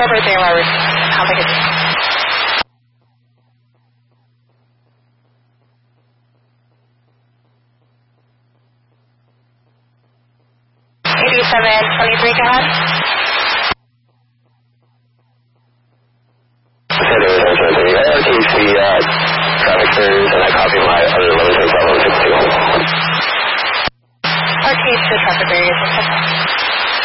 everything about how they get. 8723, go ahead. RTC traffic service, and I copy my other 11 12 62. RTC traffic barriers.